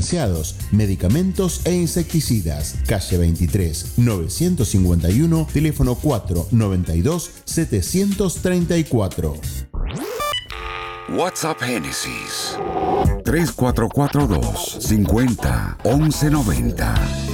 licenciados, medicamentos e insecticidas. Calle 23, 951, teléfono 492-734. WhatsApp Génesis 3442 50 1190.